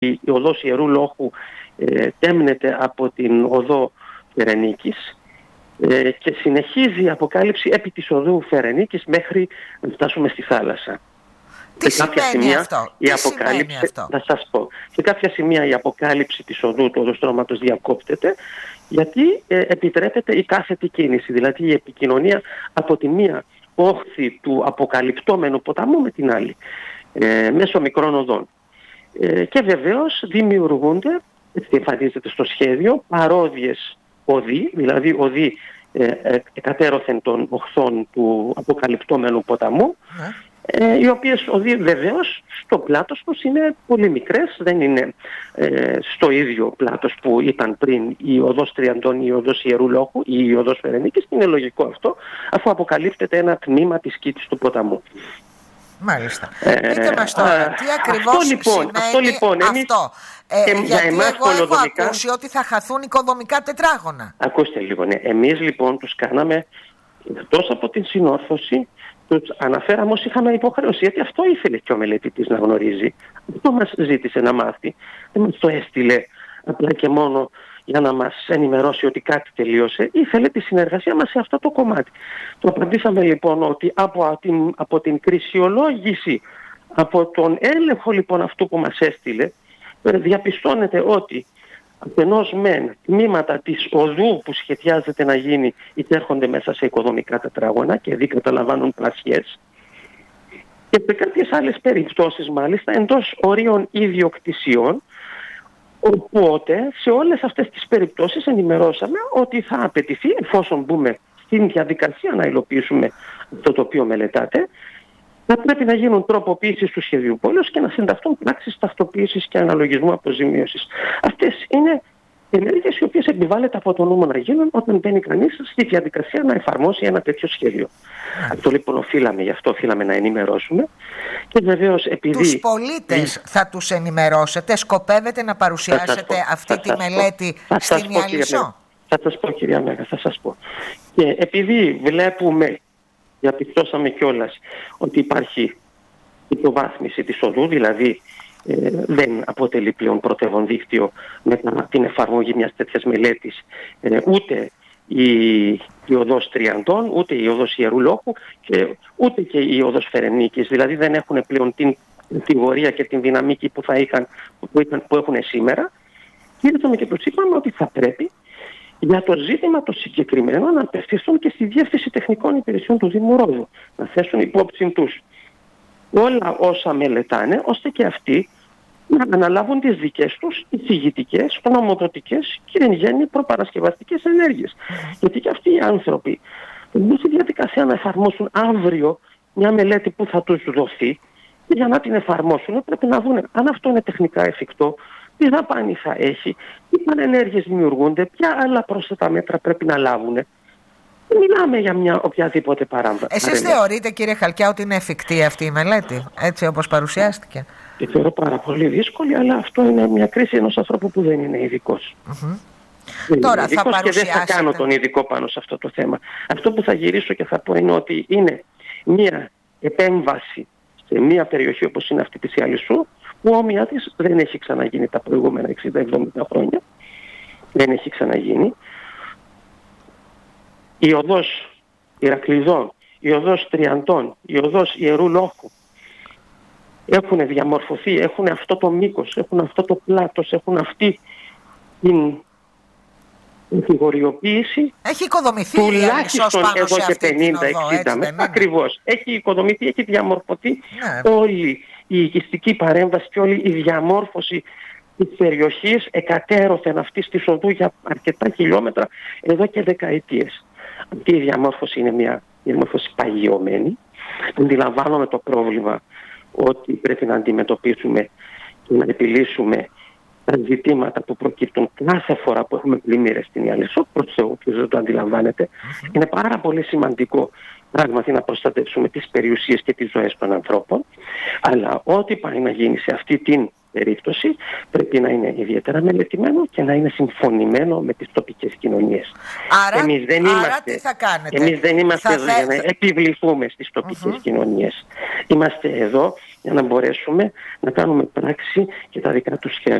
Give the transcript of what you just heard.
η οδός Ιερού Λόχου τέμνεται από την οδό Φερενίκης και συνεχίζει η αποκάλυψη επί της οδού Φερενίκης μέχρι να φτάσουμε στη θάλασσα. Τι σημαίνει αυτό? Θα σας πω. Σε κάποια σημεία η αποκάλυψη της οδού του οδοστρώματος διακόπτεται, γιατί επιτρέπεται η κάθετη κίνηση, δηλαδή η επικοινωνία από τη μία όχθη του αποκαλυπτόμενου ποταμού με την άλλη, μέσω μικρών οδών. Και βεβαίως δημιουργούνται, έτσι εμφανίζεται στο σχέδιο, παρόδιες οδοί, δηλαδή οδοί εκατέρωθεν των οχθών του αποκαλυπτόμενου ποταμού, οι οποίες οδοί βεβαίως στο πλάτος τους είναι πολύ μικρές, δεν είναι στο ίδιο πλάτος που ήταν πριν η οδός Τριαντών ή η οδός Ιερού Λόχου ή η οδός Φερενίκης. Είναι λογικό αυτό, αφού αποκαλύπτεται ένα τμήμα της κήτης του ποταμού. Μάλιστα. Πείτε μας τώρα, τι ακριβώς σημαίνει αυτό. Γιατί εγώ έχω ακούσει ότι θα χαθούν οικοδομικά τετράγωνα. Ακούστε λίγο, ναι. Εμείς λοιπόν τους κάναμε, εκτός από την συνόρθωση, τους αναφέραμε ως είχαμε υποχρέωση, γιατί αυτό ήθελε και ο μελετητής να γνωρίζει. Αυτό μας ζήτησε να μάθει. Δεν μας το έστειλε απλά και μόνο για να μας ενημερώσει ότι κάτι τελείωσε. Ήθελε τη συνεργασία μας σε αυτό το κομμάτι. Το απαντήσαμε λοιπόν ότι από την κρισιολόγηση, από τον έλεγχο λοιπόν αυτού που μας έστειλε, διαπιστώνεται ότι αφενός μεν τμήματα της οδού που σχεδιάζεται να γίνει υπέρχονται μέσα σε οικοδομικά τετράγωνα και δι' καταλαμβάνουν πλασιές, και σε κάποιες άλλες περιπτώσεις μάλιστα εντός ορίων ιδιοκτησιών. Οπότε σε όλες αυτές τις περιπτώσεις ενημερώσαμε ότι θα απαιτηθεί, εφόσον μπούμε στην διαδικασία να υλοποιήσουμε αυτό το οποίο μελετάτε, θα πρέπει να γίνουν τροποποιήσεις του σχεδίου πόλεως και να συνταχθούν πράξεις ταυτοποίησης και αναλογισμού αποζημίωσης. Αυτές είναι ενέργειες οι οποίες επιβάλλεται από το νόμο να γίνουν όταν μπαίνει κανείς στη διαδικασία να εφαρμόσει ένα τέτοιο σχέδιο. Αυτό λοιπόν οφείλαμε να ενημερώσουμε. Και βεβαίως επειδή τους πολίτες θα τους ενημερώσετε, σκοπεύετε να παρουσιάσετε αυτή τη μελέτη στην Ιαλισσό? Θα σας πω, κυρία Μέγα, θα σας πω. Και επειδή διαπιστώσαμε κιόλας ότι υπάρχει υποβάθμιση της οδού, δηλαδή δεν αποτελεί πλέον πρωτεύον δίκτυο μετά την εφαρμογή μιας τέτοιας μελέτης ούτε η οδός Τριαντών, ούτε η οδός Ιερού Λόχου και ούτε και η οδός Φερενίκης. Δηλαδή δεν έχουν πλέον την κατηγορία και την δυναμική που έχουν σήμερα. Και ήρθαμε και τους είπαμε ότι θα πρέπει για το ζήτημα το συγκεκριμένο να απευθυνθούν και στη Διεύθυνση Τεχνικών Υπηρεσιών του Δήμου Ρόδου, να θέσουν υπόψη τους όλα όσα μελετάνε, ώστε και αυτοί να αναλάβουν τις δικές τους εισηγητικές, νομοδοτικές και εν γέννη προπαρασκευαστικές ενέργειες. Γιατί και αυτοί οι άνθρωποι μπουν στη διαδικασία να εφαρμόσουν αύριο μια μελέτη που θα τους δοθεί, και για να την εφαρμόσουν πρέπει να δουν αν αυτό είναι τεχνικά εφικτό, τι δαπάνη θα έχει, τι πανενέργειες δημιουργούνται, ποια άλλα πρόσθετα μέτρα πρέπει να λάβουν. Δεν μιλάμε για μια οποιαδήποτε παράμβαση. Εσείς θεωρείτε, κύριε Χαλκιά, ότι είναι εφικτή αυτή η μελέτη, έτσι όπως παρουσιάστηκε? Τη θεωρώ πάρα πολύ δύσκολη, αλλά αυτό είναι μια κρίση ενός ανθρώπου που δεν είναι ειδικός. Τώρα θα παρουσιάσετε. Και δεν θα κάνω τον ειδικό πάνω σε αυτό το θέμα. Αυτό που θα γυρίσω και θα πω είναι ότι είναι μια επέμβαση σε μια περιοχή όπως είναι αυτή της Ιαλισσού, που όμοια της δεν έχει ξαναγίνει τα προηγούμενα 60-70 χρόνια. Δεν έχει ξαναγίνει. Η οδός Ηρακλειδών, η οδός Τριαντών, η οδός Ιερού Λόχου έχουν διαμορφωθεί, έχουν αυτό το μήκος, έχουν αυτό το πλάτος, έχουν αυτή την φιγουριοποίηση. Έχει οικοδομηθεί τουλάχιστον εδώ και 50-60 μέτρα. Ακριβώς. Έχει οικοδομηθεί, έχει διαμορφωθεί όλη η οικιστική παρέμβαση και όλη η διαμόρφωση της περιοχής εκατέρωθεν αυτής της οδού για αρκετά χιλιόμετρα εδώ και δεκαετίες. Αυτή η διαμόρφωση είναι μια διαμόρφωση παγιωμένη. Αντιλαμβάνομαι το πρόβλημα ότι πρέπει να αντιμετωπίσουμε και να επιλύσουμε τα ζητήματα που προκύπτουν κάθε φορά που έχουμε πλημμύρες στην Ιαλισσό. Προς Θεού, ποιος δεν το αντιλαμβάνεται. Είναι πάρα πολύ σημαντικό πράγματι να προστατεύσουμε τις περιουσίες και τις ζωές των ανθρώπων, αλλά ό,τι πάει να γίνει σε αυτή την περίπτωση πρέπει να είναι ιδιαίτερα μελετημένο και να είναι συμφωνημένο με τις τοπικές κοινωνίες. Εμείς δεν είμαστε εδώ για να επιβληθούμε στις τοπικές κοινωνίες. Είμαστε εδώ για να μπορέσουμε να κάνουμε πράξη και τα δικά τους χέρια.